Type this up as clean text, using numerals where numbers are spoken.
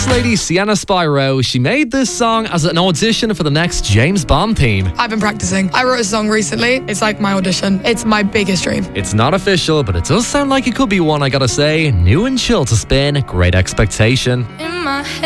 This lady, Sienna Spyro, she made this song as an audition for the next James Bond theme. I've been practicing. I wrote a song recently. It's like my audition. It's my biggest dream. It's not official, but it does sound like it could be one, I gotta say. New and chill to spin, great expectation. In my head.